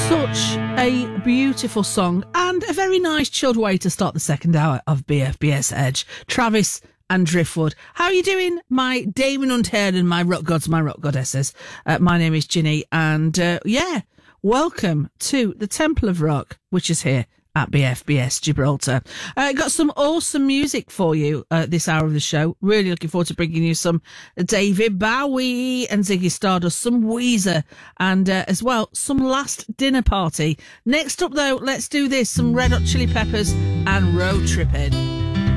Such a beautiful song and a very nice chilled way to start the second hour of BFBS Edge. Travis and Driftwood. How are you doing, my Damon Untared and my rock gods, my rock goddesses? My name is Ginny, and welcome to the Temple of Rock, which is here at BFBS Gibraltar. Got some awesome music for you this hour of the show. Really looking forward to bringing you some David Bowie and Ziggy Stardust, some Weezer, and as well, some Last Dinner Party. Next up, though, let's do this, some Red Hot Chili Peppers and Road Trippin'.